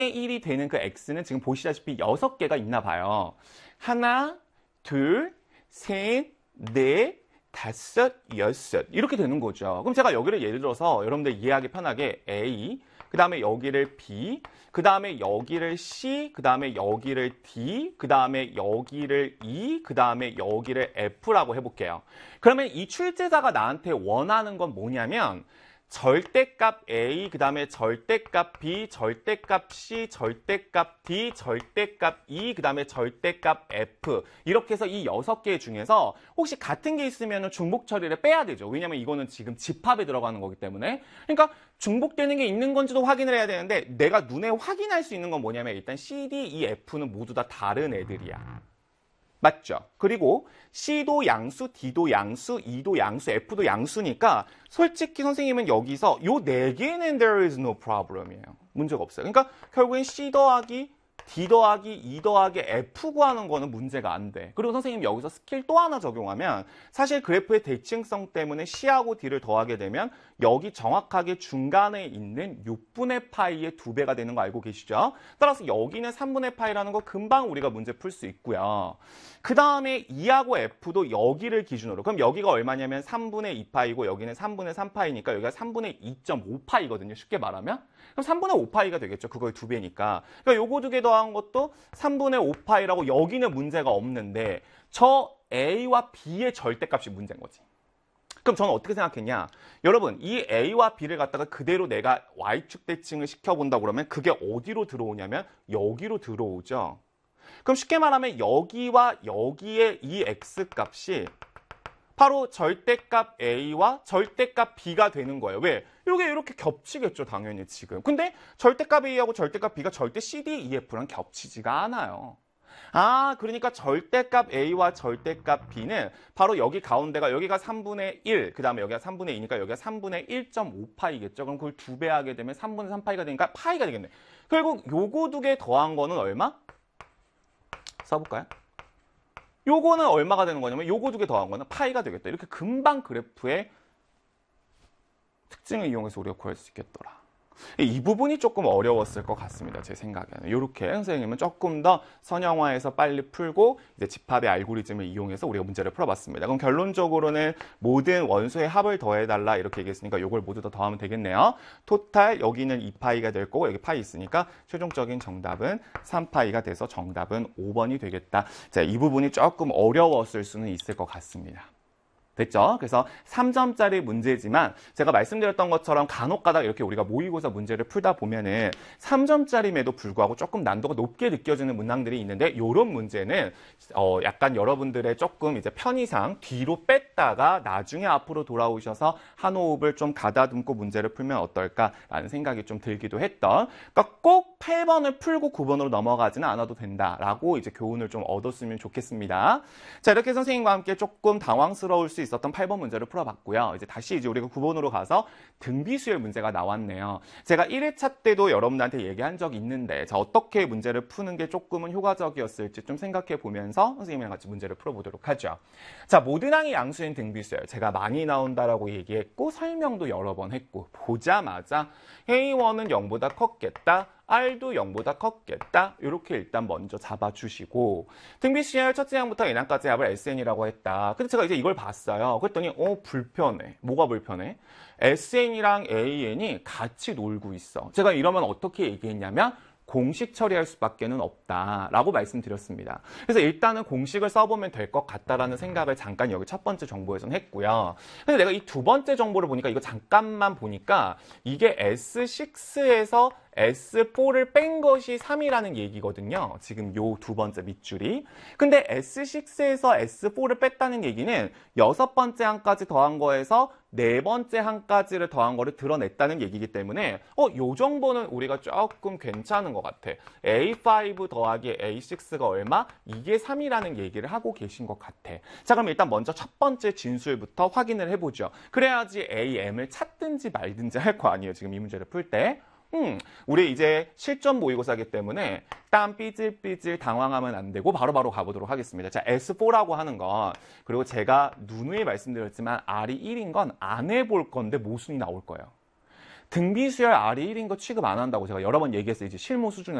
1이 되는 그 x는 지금 보시다시피 6개가 있나 봐요. 하나, 둘, 셋, 넷, 다섯, 여섯 이렇게 되는 거죠. 그럼 제가 여기를 예를 들어서 여러분들 이해하기 편하게 A, 그 다음에 여기를 B, 그 다음에 여기를 C, 그 다음에 여기를 D, 그 다음에 여기를 E, 그 다음에 여기를 F라고 해볼게요. 그러면 이 출제자가 나한테 원하는 건 뭐냐면 절대값 A, 그 다음에 절대값 B, 절대값 C, 절대값 D, 절대값 E, 그 다음에 절대값 F 이렇게 해서 이 6개 중에서 혹시 같은 게 있으면 중복 처리를 빼야 되죠. 왜냐면 이거는 지금 집합에 들어가는 거기 때문에. 그러니까 중복되는 게 있는 건지도 확인을 해야 되는데 내가 눈에 확인할 수 있는 건 뭐냐면 일단 C, D, E, F는 모두 다 다른 애들이야. 맞죠? 그리고 C도 양수, D도 양수, E도 양수, F도 양수니까 솔직히 선생님은 여기서 요 4개는 there is no problem이에요. 문제가 없어요. 그러니까 결국엔 C 더하기 D 더하기 E 더하기 F 구하는 거는 문제가 안 돼. 그리고 선생님이 여기서 스킬 또 하나 적용하면 사실 그래프의 대칭성 때문에 C하고 D를 더하게 되면 여기 정확하게 중간에 있는 6분의 파이의 2배가 되는 거 알고 계시죠? 따라서 여기는 3분의 파이라는 거 금방 우리가 문제 풀 수 있고요. 그 다음에 E하고 F도 여기를 기준으로 그럼 여기가 얼마냐면 3분의 2파이고 여기는 3분의 3파이니까 여기가 3분의 2.5파이거든요. 쉽게 말하면. 그럼 3분의 5파이가 되겠죠. 그거의 2배니까. 그러니까 요거 2개 더한 것도 3분의 5파이라고 여기는 문제가 없는데 저 A와 B의 절대값이 문제인 거지. 그럼 저는 어떻게 생각했냐? 여러분, 이 A와 B를 갖다가 그대로 내가 Y축 대칭을 시켜본다고 그러면 그게 어디로 들어오냐면 여기로 들어오죠. 그럼 쉽게 말하면 여기와 여기의 이 X값이 바로 절대값 A와 절대값 B가 되는 거예요. 왜? 이게 이렇게 겹치겠죠, 당연히 지금. 근데 절대값 A하고 절대값 B가 절대 CD, EF랑 겹치지가 않아요. 아, 그러니까 절대값 A와 절대값 B는 바로 여기 가운데가 여기가 3분의 1, 그 다음에 여기가 3분의 2니까 여기가 3분의 1.5파이겠죠. 그럼 그걸 2배 하게 되면 3분의 3파이가 되니까 파이가 되겠네. 결국 요거 2개 더한 거는 얼마? 써볼까요? 요거는 얼마가 되는 거냐면 요거 2개 더한 거는 파이가 되겠다. 이렇게 금방 그래프의 특징을 이용해서 우리가 구할 수 있겠더라. 이 부분이 조금 어려웠을 것 같습니다. 제 생각에는. 이렇게 선생님은 조금 더 선형화해서 빨리 풀고 이제 집합의 알고리즘을 이용해서 우리가 문제를 풀어봤습니다. 그럼 결론적으로는 모든 원소의 합을 더해달라 이렇게 얘기했으니까 이걸 모두 다 더하면 되겠네요. 토탈 여기는 2파이가 될 거고 여기 파이 있으니까 최종적인 정답은 3파이가 돼서 정답은 5번이 되겠다. 자, 이 부분이 조금 어려웠을 수는 있을 것 같습니다. 됐죠? 그래서 3점짜리 문제지만 제가 말씀드렸던 것처럼 간혹가다 이렇게 우리가 모의고사 문제를 풀다 보면은 3점짜림에도 불구하고 조금 난도가 높게 느껴지는 문항들이 있는데 이런 문제는 약간 여러분들의 조금 이제 편의상 뒤로 뺐다가 나중에 앞으로 돌아오셔서 한 호흡을 좀 가다듬고 문제를 풀면 어떨까라는 생각이 좀 들기도 했던. 그러니까 꼭 8번을 풀고 9번으로 넘어가지는 않아도 된다라고 이제 교훈을 좀 얻었으면 좋겠습니다. 자, 이렇게 선생님과 함께 조금 당황스러울 수 있었던 8번 문제를 풀어봤고요. 이제 우리가 9번으로 가서 등비수열 문제가 나왔네요. 제가 1회차 때도 여러분들한테 얘기한 적이 있는데 자, 어떻게 문제를 푸는 게 조금은 효과적이었을지 좀 생각해 보면서 선생님이랑 같이 문제를 풀어보도록 하죠. 자, 모든 항이 양수인 등비수열. 제가 많이 나온다라고 얘기했고 설명도 여러 번 했고 보자마자 A1은 0보다 컸겠다. R도 0보다 컸겠다. 이렇게 일단 먼저 잡아주시고 등비수열 첫째 항부터 n항까지 합을 SN이라고 했다. 근데 제가 이제 이걸 봤어요. 그랬더니 불편해. 뭐가 불편해? SN이랑 AN이 같이 놀고 있어. 제가 이러면 어떻게 얘기했냐면 공식 처리할 수밖에는 없다라고 말씀드렸습니다. 그래서 일단은 공식을 써보면 될 것 같다라는 생각을 잠깐 여기 첫 번째 정보에서는 했고요. 근데 내가 이 두 번째 정보를 보니까 이거 잠깐만 보니까 이게 S6에서 S4를 뺀 것이 3이라는 얘기거든요. 지금 요 두 번째 밑줄이. 근데 S6에서 S4를 뺐다는 얘기는 6번째 항까지 더한 거에서 4번째 항까지를 더한 거를 드러냈다는 얘기이기 때문에 요 정보는 우리가 조금 괜찮은 것 같아. A5 더하기 A6가 얼마? 이게 3이라는 얘기를 하고 계신 것 같아. 자, 그럼 일단 먼저 첫 번째 진술부터 확인을 해보죠. 그래야지 AM을 찾든지 말든지 할 거 아니에요. 지금 이 문제를 풀 때. 우리 이제 실전 모의고사이기 때문에 땀 삐질삐질 당황하면 안 되고 바로바로 가보도록 하겠습니다. 자, S4라고 하는 건 그리고 제가 누누이 말씀드렸지만 R이 1인 건 안 해볼 건데 모순이 나올 거예요. 등비수열 R이 1인 거 취급 안 한다고 제가 여러 번 얘기했어요. 이제 실무 수준에